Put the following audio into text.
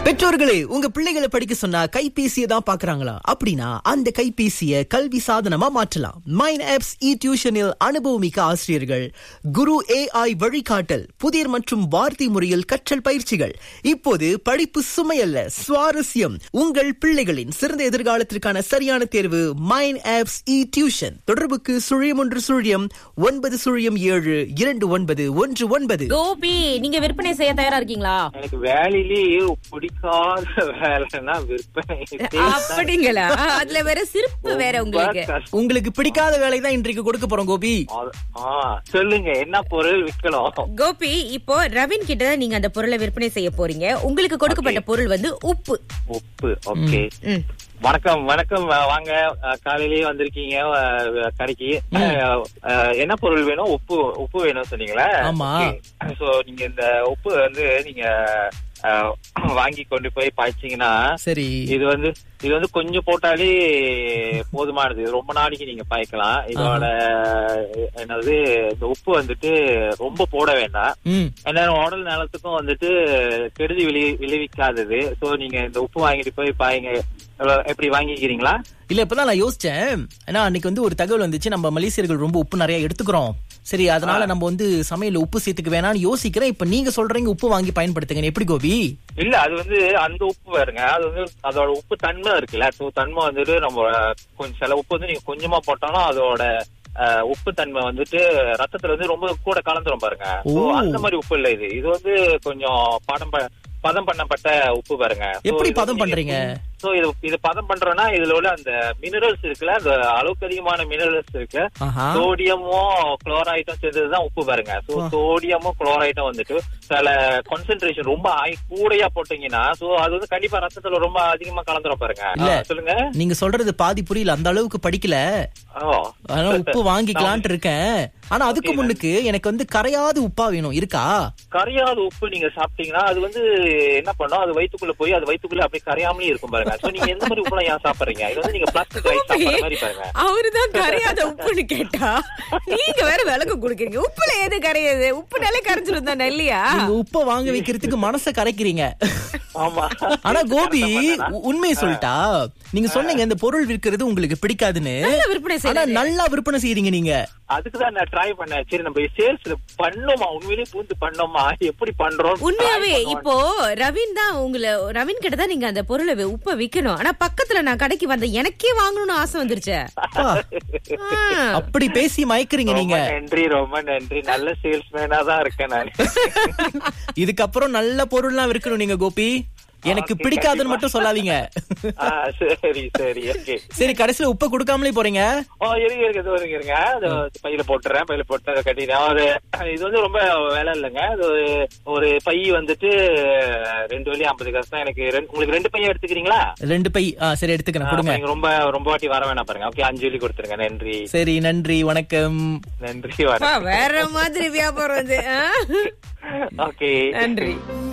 பெற்றோர்களே, உங்க பிள்ளைகளை படிக்க சொன்னா கைபேசியை தான் பாக்குறாங்களா? அப்படின்னா அந்த கைபேசியை கல்வி சாதனமா மாற்றலாம். மைண்ட் ஆப்ஸ் இ டியூஷனில் அனுபவமிக்க ஆசிரியர்கள், குரு AI வழிகாட்டல், புதிர் மற்றும் வார்த்தை முறையில் கற்றல் பயிற்சிகள். இப்போது படிப்பு சுமையல்ல, சுவாரஸ்யம். உங்கள் பிள்ளைகளின் சிறந்த எதிர்காலத்திற்கான சரியான தேர்வு மைண்ட் ஆப்ஸ் இ டியூஷன். தொடர்புக்கு 0107292119. கோபி, நீங்க விற்பனை செய்ய தயாரா இருக்கீங்களா? எனக்கு வேலையிலேயே பிடிக்காத வேலைன்னா விற்பனை. அப்படிங்களா? அதுல வேற சிறப்பு வேற உங்களுக்கு பிடிக்காத வேலை தான் இன்றைக்கு கொடுக்க போறோம் கோபி. சொல்லுங்க, என்ன பொருள் விற்கணும்? கோபி, இப்போ ரவின் கிட்ட நீங்க அந்த பொருளை விற்பனை செய்ய போறீங்க. உங்களுக்கு கொடுக்கப்பட்ட பொருள் வந்து உப்பு. ஓகே. வணக்கம் வணக்கம், வாங்க. காலையிலேயே வந்திருக்கீங்க கடைக்கு. என்ன பொருள் வேணும்? உப்பு வேணும் சொன்னீங்களா? ஆமா. சோ நீங்க இந்த உப்பு வந்து நீங்க வாங்கி கொண்டு போய் பாய்ச்சிங்கன்னா சரி, இது வந்து கொஞ்சம் போட்டாலே போதுமானது. ரொம்ப நாளைக்கு நீங்க பாய்க்கலாம். இதோட என்னது, இந்த உப்பு வந்துட்டு ரொம்ப போட வேண்டாம். ஏன்னா உடல் நலத்துக்கும் வந்துட்டு கெடுதி விளைவிக்காதது. சோ நீங்க இந்த உப்பு வாங்கிட்டு போய் பாய்ங்க. எப்படி வாங்கிக்கிறீங்களா? இல்ல, இப்பதான் நான் யோசிச்சேன். ஏன்னா அன்னைக்கு வந்து ஒரு தகவல் வந்துச்சு, நம்ம மலேசியர்கள் ரொம்ப உப்பு நிறைய எடுத்துக்கிறோம். சரி, அதனால நம்ம வந்து சமையல உப்பு சேர்த்துக்க வேணாம்னு யோசிக்கிறேன். இப்ப நீங்க சொல்றீங்க உப்பு வாங்கி பயன்படுத்துங்க. எப்படி கோபி? இல்ல, அது வந்து அந்த உப்பு வேறுங்க. அது வந்து அதோட உப்பு தன்மை இருக்குல்ல. தன்மை வந்துட்டு நம்ம கொஞ்சம் சில உப்பு வந்து நீங்க கொஞ்சமா போட்டாலும் அதோட உப்பு தன்மை வந்துட்டு ரத்தத்துல வந்து ரொம்ப கூட கலந்துரும் பாருங்க. அந்த மாதிரி உப்பு இல்ல இது. இது வந்து கொஞ்சம் பதம் பண்ணப்பட்ட உப்பு பாருங்க. எப்படி பதம் பண்றீங்க? சோ இது பதம் பண்றோம்னா இதுல உள்ள அந்த மினரல்ஸ் இருக்குல்ல, அந்த அளவுக்கு அதிகமான மினரல்ஸ் இருக்கு. சோடியமும் குளோரைட்டும் சேர்ந்ததுதான் உப்பு பாருங்க. சோ சோடியமும் குளோரைட்டும் வந்துட்டு சில கான்சென்ட்ரேஷன் ரொம்ப கூடையா போட்டீங்கன்னா அது வந்து கண்டிப்பா ரத்தத்துல ரொம்ப அதிகமா கலந்துரும் பாருங்க. சொல்லுங்க, நீங்க சொல்றது பாதி புரியல, அந்த அளவுக்கு படிக்கல. அதனால உப்பு வாங்கிக்கலான்ட்டு இருக்கேன். ஆனா அதுக்கு முன்னுக்கு எனக்கு வந்து கரையாத உப்பா வேணும். இருக்கா? கரையாத உப்பு நீங்க சாப்பிட்டீங்கன்னா அது வந்து என்ன பண்ணும், அது வயிற்றுக்குள்ள போய் அது வயிற்றுக்குள்ள அப்படியே கரையாமலே இருக்கும் பாருங்க. சோ நீங்க எந்த மாதிரி உப்புலாம் ஏன் சாப்பிடுறீங்க? இது வந்து நீங்க பிளாஸ்டிக் ரைஸ் சாப்பிடுற மாதிரி பாருங்க. அவருதான் கரையாத உப்புன்னு கேட்டா நீங்க வேற விளக்கு கொடுக்கறீங்க. உப்புல எது கரையாது? உப்புனாலே கரைஞ்சிரும் தானே இல்லையா? நீங்க உப்பை வாங்க வைக்கிறதுக்கு மனசை கரைக்கிறீங்க. ஆமா. ஆனா கோபி, உண்மையை சொல்லிட்டா, நீங்க சொன்னீங்க இந்த பொருள் விற்கிறது உங்களுக்கு பிடிக்காதுன்னு. ஆனா நல்லா விற்பனை செய்யறீங்க நீங்க. அதுக்குதான் நான் ட்ரை பண்ணேன். சரி, நம்ம சேல்ஸ் பண்ணோமா, உண்மையிலேயே பூந்து பண்ணோமா, எப்படி பண்றோம் உண்மையாவே. இப்போ ரவின் கிட்ட தான் நீங்க அந்த பொருளை உப்ப விக்கணும். ஆனா பக்கத்துல நான் கடைக்கு வந்த எனக்கே வாங்கணும்னு ஆசை வந்துருச்சு. அப்படி பேசி மயக்கிறீங்க நீங்க. நன்றி, ரொம்ப நன்றி. நல்ல சேல்ஸ்மேனா தான் இருக்கேன் நான். இதுக்கப்புறம் நல்ல பொருள்லாம் விற்கணும் நீங்க கோபி. எனக்கு பிடிக்காதுன்னு மட்டும் சொல்லாதீங்க. சரி சரி, ஓகே. சரி, கடைசியில உப்பை கொடுக்காமலே போறீங்க? இருங்க, பையில போட்டுறேன். பையில போட்டு கட்டிடுறேன். இது வந்து ரொம்ப வேலை இல்லைங்க. ஒரு பை வந்துட்டு 2 வழி 50 காசு தான் எனக்கு. உங்களுக்கு 2 பைய எடுத்துக்கிறீங்களா? 2 பை. சரி, எடுத்துக்கிறேன், கொடுங்க. ரொம்ப ரொம்ப வாட்டி வர வேணாம் பாருங்க. ஓகே, 5 வழி கொடுத்துருங்க. நன்றி. சரி, நன்றி, வணக்கம். நன்றி, வணக்கம். வேற மாதிரி வியாபாரம் அது. ஓகே, நன்றி.